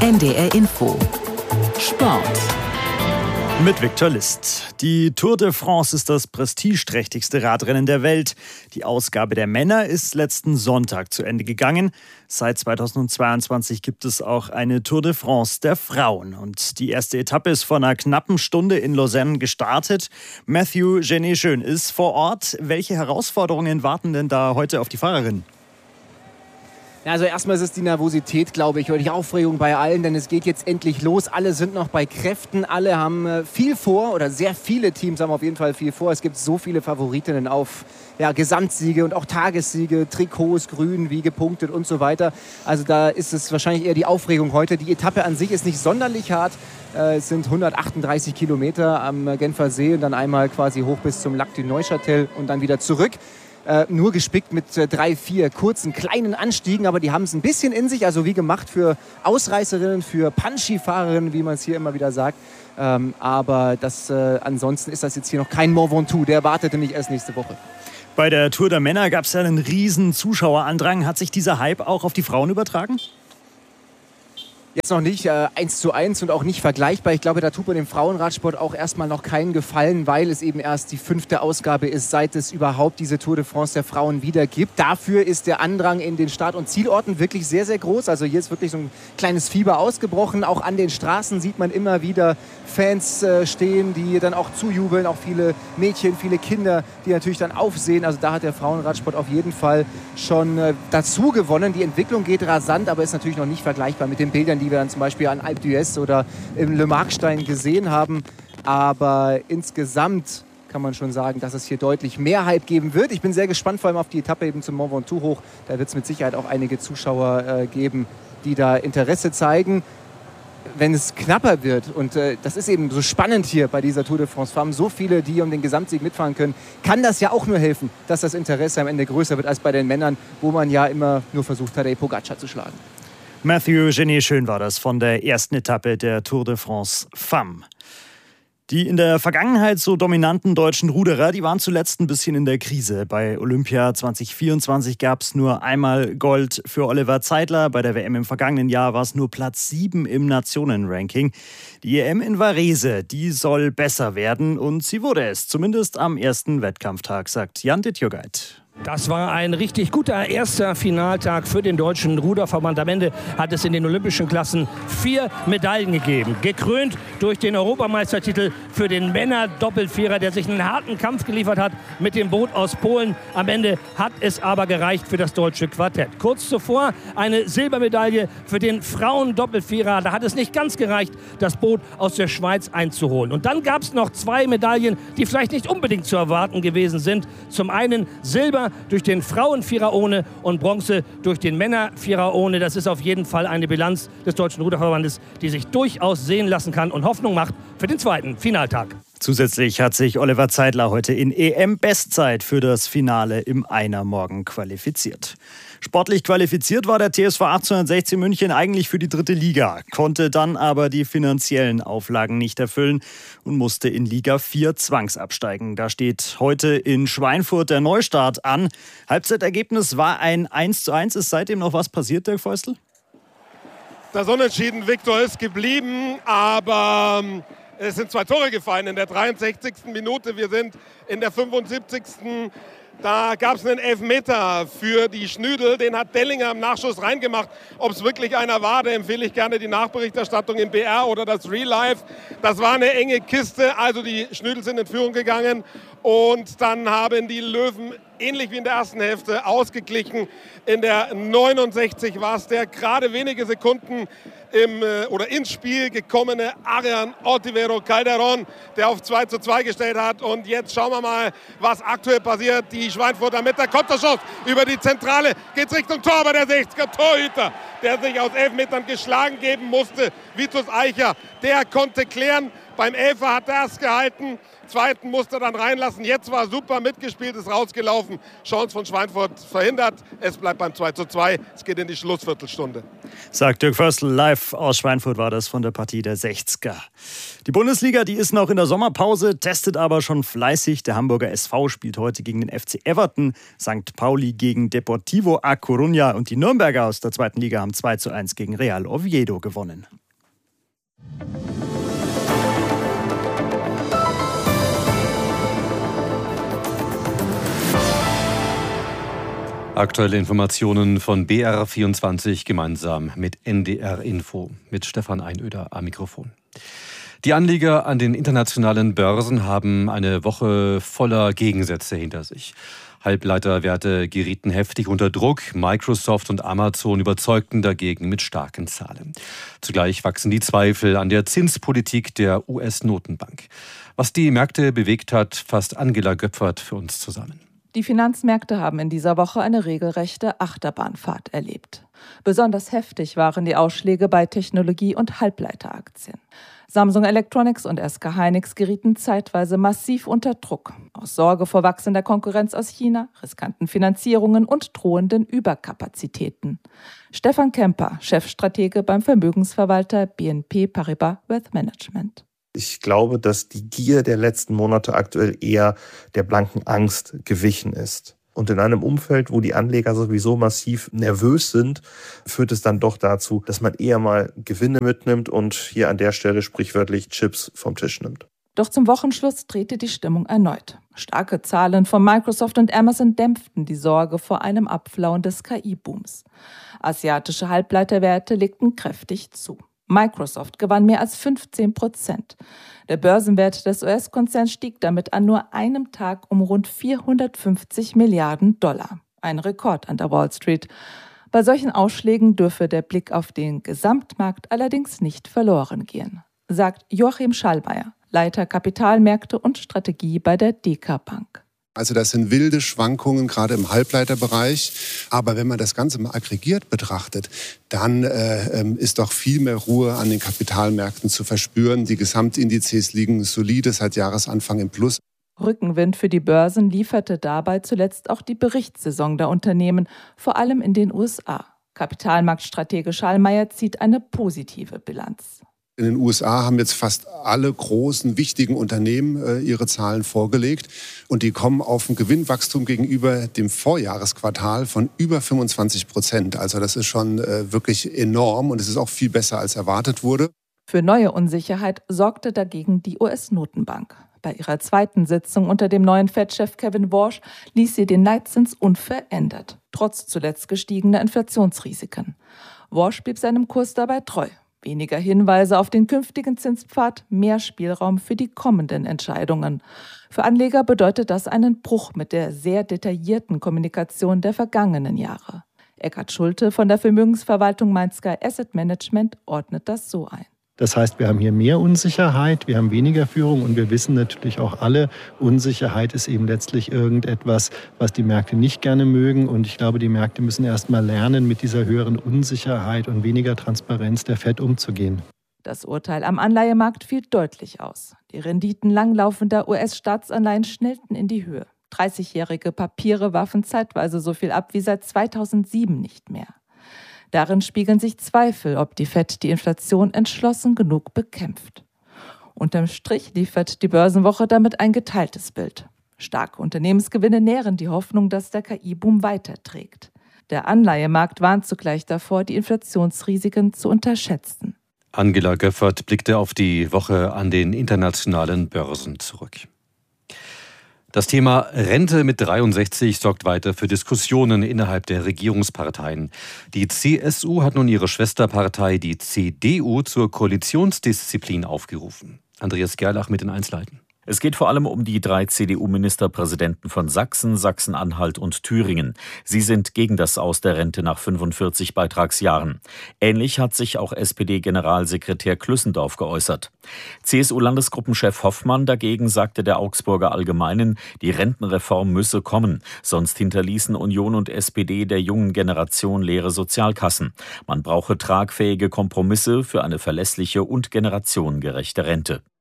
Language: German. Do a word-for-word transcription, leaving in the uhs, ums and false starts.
N D R Info Sport. Mit Viktor List. Die Tour de France ist das prestigeträchtigste Radrennen der Welt. Die Ausgabe der Männer ist letzten Sonntag zu Ende gegangen. Seit zweitausendzweiundzwanzig gibt es auch eine Tour de France der Frauen. Und die erste Etappe ist vor einer knappen Stunde in Lausanne gestartet. Matthew Genet-Schön ist vor Ort. Welche Herausforderungen warten denn da heute auf die Fahrerin? Also erstmal ist es die Nervosität, glaube ich, oder die Aufregung bei allen, denn es geht jetzt endlich los. Alle sind noch bei Kräften, alle haben viel vor, oder sehr viele Teams haben auf jeden Fall viel vor. Es gibt so viele Favoritinnen auf ja, Gesamtsiege und auch Tagessiege, Trikots, grün, wie gepunktet und so weiter. Also da ist es wahrscheinlich eher die Aufregung heute. Die Etappe an sich ist nicht sonderlich hart. Es sind hundertachtunddreißig Kilometer am Genfer See und dann einmal quasi hoch bis zum Lac du Neuchâtel und dann wieder zurück. Äh, nur gespickt mit äh, drei, vier kurzen, kleinen Anstiegen, aber die haben es ein bisschen in sich, also wie gemacht für Ausreißerinnen, für Punchy-Fahrerinnen, wie man es hier immer wieder sagt. Ähm, aber das, äh, ansonsten ist das jetzt hier noch kein Mont Ventoux, der wartete nicht erst nächste Woche. Bei der Tour der Männer gab es ja einen riesen Zuschauerandrang. Hat sich dieser Hype auch auf die Frauen übertragen? Jetzt noch nicht äh, eins zu eins und auch nicht vergleichbar. Ich glaube, da tut man dem Frauenradsport auch erstmal noch keinen Gefallen, weil es eben erst die fünfte Ausgabe ist, seit es überhaupt diese Tour de France der Frauen wieder gibt. Dafür ist der Andrang in den Start- und Zielorten wirklich sehr, sehr groß. Also hier ist wirklich so ein kleines Fieber ausgebrochen. Auch an den Straßen sieht man immer wieder Fans äh, stehen, die dann auch zujubeln. Auch viele Mädchen, viele Kinder, die natürlich dann aufsehen. Also da hat der Frauenradsport auf jeden Fall schon äh, dazu gewonnen. Die Entwicklung geht rasant, aber ist natürlich noch nicht vergleichbar mit den Bildern, die die wir dann zum Beispiel an Alpe d'Huez oder im Le Markstein gesehen haben. Aber insgesamt kann man schon sagen, dass es hier deutlich mehr Hype geben wird. Ich bin sehr gespannt, vor allem auf die Etappe eben zum Mont Ventoux hoch. Da wird es mit Sicherheit auch einige Zuschauer äh, geben, die da Interesse zeigen. Wenn es knapper wird, und äh, das ist eben so spannend hier bei dieser Tour de France, wir haben so viele, die um den Gesamtsieg mitfahren können, kann das ja auch nur helfen, dass das Interesse am Ende größer wird als bei den Männern, wo man ja immer nur versucht hat, Tadej Pogačar zu schlagen. Matthew Genet-Schön war das von der ersten Etappe der Tour de France Femmes. Die in der Vergangenheit so dominanten deutschen Ruderer, die waren zuletzt ein bisschen in der Krise. Bei Olympia zwanzig vierundzwanzig gab es nur einmal Gold für Oliver Zeidler. Bei der W M im vergangenen Jahr war es nur Platz sieben im Nationenranking. Die E M in Varese, die soll besser werden und sie wurde es, zumindest am ersten Wettkampftag, sagt Jan Dittjogait. Das war ein richtig guter erster Finaltag für den deutschen Ruderverband. Am Ende hat es in den olympischen Klassen vier Medaillen gegeben. Gekrönt durch den Europameistertitel für den Männer-Doppelvierer, der sich einen harten Kampf geliefert hat mit dem Boot aus Polen. Am Ende hat es aber gereicht für das deutsche Quartett. Kurz zuvor eine Silbermedaille für den Frauen-Doppelvierer. Da hat es nicht ganz gereicht, das Boot aus der Schweiz einzuholen. Und dann gab es noch zwei Medaillen, die vielleicht nicht unbedingt zu erwarten gewesen sind. Zum einen Silber durch den Frauenvierer ohne und Bronze durch den Männervierer ohne. Das ist auf jeden Fall eine Bilanz des Deutschen Ruderverbandes, die sich durchaus sehen lassen kann und Hoffnung macht für den zweiten Finaltag. Zusätzlich hat sich Oliver Zeidler heute in E M-Bestzeit für das Finale im Einermorgen qualifiziert. Sportlich qualifiziert war der T S V achtzehnhundertsechzehn München eigentlich für die dritte Liga, konnte dann aber die finanziellen Auflagen nicht erfüllen und musste in Liga vier zwangsabsteigen. Da steht heute in Schweinfurt der Neustart an. Halbzeitergebnis war ein eins zu eins. Ist seitdem noch was passiert, Dirk Feustel? Das Unentschieden, Viktor, ist geblieben, aber es sind zwei Tore gefallen in der dreiundsechzigsten Minute. Wir sind in der fünfundsiebzigsten Da gab es einen Elfmeter für die Schnüdel, den hat Dellinger im Nachschuss reingemacht. Ob es wirklich einer war, da empfehle ich gerne die Nachberichterstattung im B R oder das Real Life. Das war eine enge Kiste, also die Schnüdel sind in Führung gegangen und dann haben die Löwen ähnlich wie in der ersten Hälfte ausgeglichen. In der neunundsechzig war es der gerade wenige Sekunden im, oder ins Spiel gekommene Arian Otivero Calderon, der auf zwei zu zwei gestellt hat. Und jetzt schauen wir mal, was aktuell passiert. Die Schweinfurter mit der Konterschuss über die Zentrale geht Richtung Tor, aber der sechziger Torhüter, der sich aus elf Metern geschlagen geben musste, Vitus Eicher, der konnte klären. Beim Elfer hat er erst gehalten, zweiten musste er dann reinlassen. Jetzt war super mitgespielt, ist rausgelaufen. Chance von Schweinfurt verhindert. Es bleibt beim zwei zu zwei. Es geht in die Schlussviertelstunde. Sagt Dirk Förstl, live aus Schweinfurt war das von der Partie der sechziger. Die Bundesliga, die ist noch in der Sommerpause, testet aber schon fleißig. Der Hamburger S V spielt heute gegen den F C Everton, Sankt Pauli gegen Deportivo A Coruña und die Nürnberger aus der zweiten Liga haben zwei zu eins gegen Real Oviedo gewonnen. Aktuelle Informationen von B R vierundzwanzig gemeinsam mit N D R Info mit Stefan Einöder am Mikrofon. Die Anleger an den internationalen Börsen haben eine Woche voller Gegensätze hinter sich. Halbleiterwerte gerieten heftig unter Druck. Microsoft und Amazon überzeugten dagegen mit starken Zahlen. Zugleich wachsen die Zweifel an der Zinspolitik der U S-Notenbank. Was die Märkte bewegt hat, fasst Angela Göpfert für uns zusammen. Die Finanzmärkte haben in dieser Woche eine regelrechte Achterbahnfahrt erlebt. Besonders heftig waren die Ausschläge bei Technologie- und Halbleiteraktien. Samsung Electronics und S K Hynix gerieten zeitweise massiv unter Druck. Aus Sorge vor wachsender Konkurrenz aus China, riskanten Finanzierungen und drohenden Überkapazitäten. Stefan Kemper, Chefstratege beim Vermögensverwalter B N P Paribas Wealth Management. Ich glaube, dass die Gier der letzten Monate aktuell eher der blanken Angst gewichen ist. Und in einem Umfeld, wo die Anleger sowieso massiv nervös sind, führt es dann doch dazu, dass man eher mal Gewinne mitnimmt und hier an der Stelle sprichwörtlich Chips vom Tisch nimmt. Doch zum Wochenschluss drehte die Stimmung erneut. Starke Zahlen von Microsoft und Amazon dämpften die Sorge vor einem Abflauen des K I-Booms. Asiatische Halbleiterwerte legten kräftig zu. Microsoft gewann mehr als fünfzehn Prozent. Der Börsenwert des U S-Konzerns stieg damit an nur einem Tag um rund vierhundertfünfzig Milliarden Dollar. Ein Rekord an der Wall Street. Bei solchen Ausschlägen dürfe der Blick auf den Gesamtmarkt allerdings nicht verloren gehen, sagt Joachim Schallmeier, Leiter Kapitalmärkte und Strategie bei der D K Bank. Also das sind wilde Schwankungen, gerade im Halbleiterbereich. Aber wenn man das Ganze mal aggregiert betrachtet, dann äh, ist doch viel mehr Ruhe an den Kapitalmärkten zu verspüren. Die Gesamtindizes liegen solide seit Jahresanfang im Plus. Rückenwind für die Börsen lieferte dabei zuletzt auch die Berichtssaison der Unternehmen, vor allem in den U S A. Kapitalmarktstratege Schallmeier zieht eine positive Bilanz. In den U S A haben jetzt fast alle großen, wichtigen Unternehmen äh, ihre Zahlen vorgelegt. Und die kommen auf ein Gewinnwachstum gegenüber dem Vorjahresquartal von über fünfundzwanzig Prozent. Also das ist schon äh, wirklich enorm und es ist auch viel besser, als erwartet wurde. Für neue Unsicherheit sorgte dagegen die U S-Notenbank. Bei ihrer zweiten Sitzung unter dem neuen Fed-Chef Kevin Warsh ließ sie den Leitzins unverändert, trotz zuletzt gestiegener Inflationsrisiken. Warsh blieb seinem Kurs dabei treu. Weniger Hinweise auf den künftigen Zinspfad, mehr Spielraum für die kommenden Entscheidungen. Für Anleger bedeutet das einen Bruch mit der sehr detaillierten Kommunikation der vergangenen Jahre. Eckhard Schulte von der Vermögensverwaltung Mainsky Asset Management ordnet das so ein. Das heißt, wir haben hier mehr Unsicherheit, wir haben weniger Führung und wir wissen natürlich auch alle, Unsicherheit ist eben letztlich irgendetwas, was die Märkte nicht gerne mögen. Und ich glaube, die Märkte müssen erst mal lernen, mit dieser höheren Unsicherheit und weniger Transparenz der Fed umzugehen. Das Urteil am Anleihemarkt fiel deutlich aus. Die Renditen langlaufender U S-Staatsanleihen schnellten in die Höhe. dreißigjährige Papiere warfen zeitweise so viel ab wie seit zweitausendsieben nicht mehr. Darin spiegeln sich Zweifel, ob die Fed die Inflation entschlossen genug bekämpft. Unterm Strich liefert die Börsenwoche damit ein geteiltes Bild. Starke Unternehmensgewinne nähren die Hoffnung, dass der K I-Boom weiterträgt. Der Anleihemarkt warnt zugleich davor, die Inflationsrisiken zu unterschätzen. Angela Göpfert blickte auf die Woche an den internationalen Börsen zurück. Das Thema Rente mit dreiundsechzig sorgt weiter für Diskussionen innerhalb der Regierungsparteien. Die C S U hat nun ihre Schwesterpartei, die C D U, zur Koalitionsdisziplin aufgerufen. Andreas Gerlach mit den Einzelheiten. Es geht vor allem um die drei C D U-Ministerpräsidenten von Sachsen, Sachsen-Anhalt und Thüringen. Sie sind gegen das Aus der Rente nach fünfundvierzig Beitragsjahren. Ähnlich hat sich auch S P D-Generalsekretär Klüssendorf geäußert. C S U-Landesgruppenchef Hoffmann dagegen sagte der Augsburger Allgemeinen, die Rentenreform müsse kommen. Sonst hinterließen Union und S P D der jungen Generation leere Sozialkassen. Man brauche tragfähige Kompromisse für eine verlässliche und generationengerechte Rente.